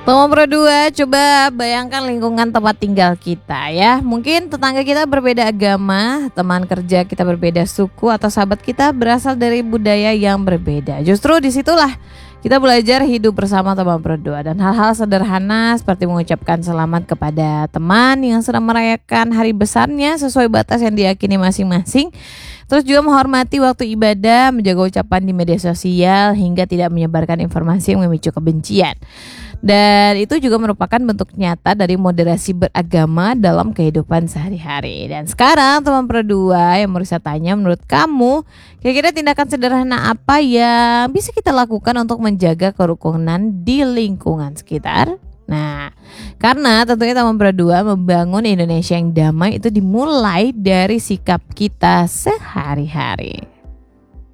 Nomor 2, coba bayangkan lingkungan tempat tinggal kita ya. Mungkin tetangga kita berbeda agama, teman kerja kita berbeda suku, atau sahabat kita berasal dari budaya yang berbeda. Justru disitulah kita belajar hidup bersama teman berdua, dan hal-hal sederhana seperti mengucapkan selamat kepada teman yang sedang merayakan hari besarnya sesuai batas yang diyakini masing-masing. Terus juga menghormati waktu ibadah, menjaga ucapan di media sosial hingga tidak menyebarkan informasi yang memicu kebencian. Dan itu juga merupakan bentuk nyata dari moderasi beragama dalam kehidupan sehari-hari. Dan sekarang teman berdua yang mau saya tanya, menurut kamu kira-kira tindakan sederhana apa yang bisa kita lakukan untuk menjaga kerukunan di lingkungan sekitar? Nah, karena tentunya teman berdua membangun Indonesia yang damai itu dimulai dari sikap kita sehari-hari.